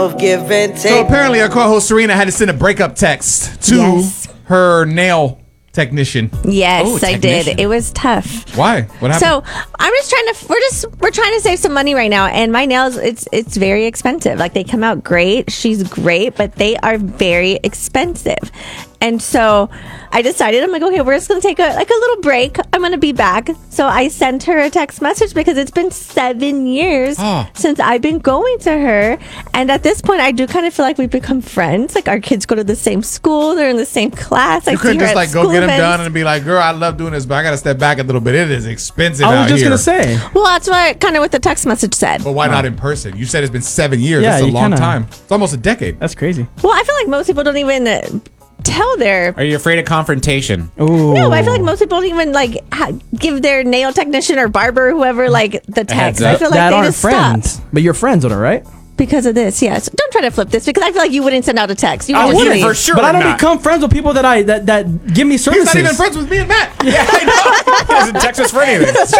Of give and take. So apparently our co-host Serena had to send a breakup text to her nail technician. Yes, I did. It was tough. Why? What happened? So I'm just trying to we're trying to save some money right now, and my nails it's very expensive. Like, they come out great, she's great, but they are very expensive. And so I decided, I'm like, okay, we're just gonna take a little break. I'm gonna be back. So I sent her a text message because it's been 7 years since I've been going to her, and at this point I do kind of feel like we've become friends. Like, our kids go to the same school, they're in the same class. You couldn't just like go get them done and be like, girl, I love doing this, but I gotta step back a little bit. It is expensive out here. I was just gonna say. Well, that's what the text message said. But why not in person? You said it's been 7 years. That's a long time. It's almost a decade. That's crazy. Well, I feel like most people don't even tell their... Are you afraid of confrontation? Ooh. No, I feel like most people don't even like give their nail technician or barber or whoever like the text. I feel like that they aren't just friends. stop. But you're friends with her, right? Because of this, yes. Don't try to flip this, because I feel like you wouldn't send out a text. You I would just wouldn't, leave. for sure. But I don't not. become friends with people that give me services. He's not even friends with me and Matt. Yeah, I know. He doesn't text us for anything. That's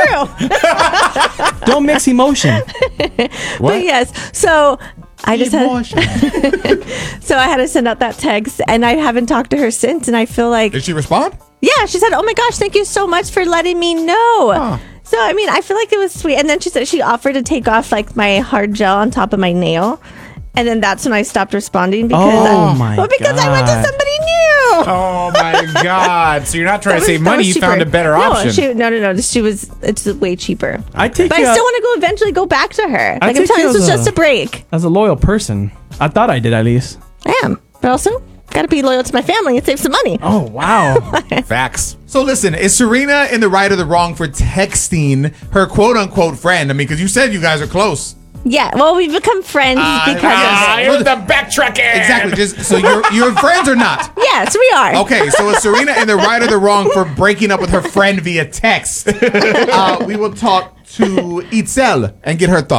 true. Don't mix emotion. But yes, so I just so I had to send out that text, and I haven't talked to her since, and I feel like... Did she respond? Yeah, she said, oh my gosh, thank you so much for letting me know. So, I mean, I feel like it was sweet. And then she said she offered to take off like my hard gel on top of my nail. And then that's when I stopped responding because I went to somebody new. Oh my God. So you're not trying to save money, you found a better option. No. It's way cheaper. But I still want to eventually go back to her. Like, I'm telling you, this was just a break. As a loyal person. I thought I did, at least. I am. But also, got to be loyal to my family and save some money. Oh, wow. Facts. So listen, is Serena in the right or the wrong for texting her quote-unquote friend? I mean, because you said you guys are close. Yeah, well, we've become friends because you're the backtracking. Exactly. Just so you're friends or not? Yes, we are. Okay, so is Serena in the right or the wrong for breaking up with her friend via text? We will talk to Itzel and get her thoughts.